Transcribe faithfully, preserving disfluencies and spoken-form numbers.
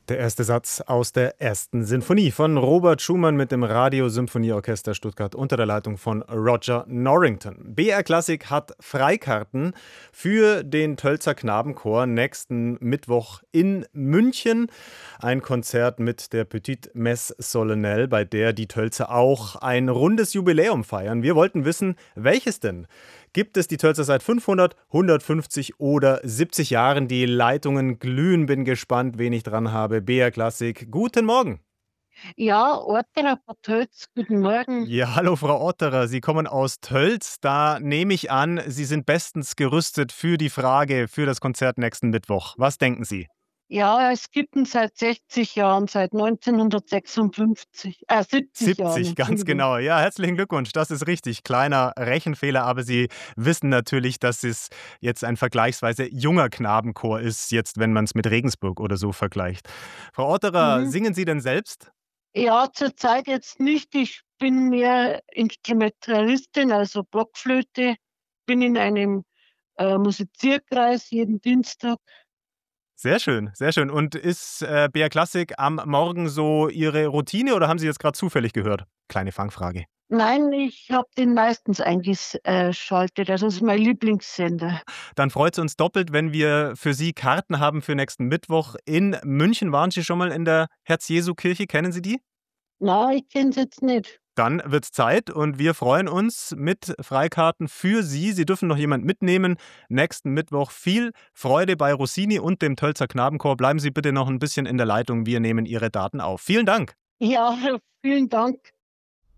Der erste Satz aus der ersten Sinfonie von Robert Schumann mit dem Radiosymphonieorchester Stuttgart unter der Leitung von Roger Norrington. B R Klassik hat Freikarten für den Tölzer Knabenchor nächsten Mittwoch in München. Ein Konzert mit der Petite Messe Solennelle, bei der die Tölzer auch ein rundes Jubiläum feiern. Wir wollten wissen, welches denn? Gibt es die Tölzer seit fünfhundert, hundertfünfzig oder siebzig Jahren? Die Leitungen glühen, bin gespannt, wen ich dran habe. B R Klassik, guten Morgen. Ja, Ortener Bad Tölz, guten Morgen. Ja, hallo Frau Otterer, Sie kommen aus Tölz. Da nehme ich an, Sie sind bestens gerüstet für die Frage, für das Konzert nächsten Mittwoch. Was denken Sie? Ja, es gibt ihn seit sechzig Jahren, seit neunzehnhundertsechsundfünfzig, äh, siebzig Jahren, siebzig, ganz Entschuldigung. genau. Ja, herzlichen Glückwunsch, das ist richtig. Kleiner Rechenfehler, aber Sie wissen natürlich, dass es jetzt ein vergleichsweise junger Knabenchor ist, jetzt wenn man es mit Regensburg oder so vergleicht. Frau Otterer, Mhm. singen Sie denn selbst? Ja, zurzeit jetzt nicht. Ich bin mehr Instrumentalistin, also Blockflöte, bin in einem äh, Musizierkreis jeden Dienstag. Sehr schön, sehr schön. Und ist äh, B R Klassik am Morgen so Ihre Routine oder haben Sie jetzt gerade zufällig gehört? Kleine Fangfrage. Nein, ich habe den meistens eingeschaltet, also das ist mein Lieblingssender. Dann freut es uns doppelt, wenn wir für Sie Karten haben für nächsten Mittwoch in München. Waren Sie schon mal in der Herz-Jesu-Kirche? Kennen Sie die? Na, ich kenne es jetzt nicht. Dann wird's Zeit und wir freuen uns mit Freikarten für Sie. Sie dürfen noch jemand mitnehmen. Nächsten Mittwoch viel Freude bei Rossini und dem Tölzer Knabenchor. Bleiben Sie bitte noch ein bisschen in der Leitung. Wir nehmen Ihre Daten auf. Vielen Dank. Ja, vielen Dank.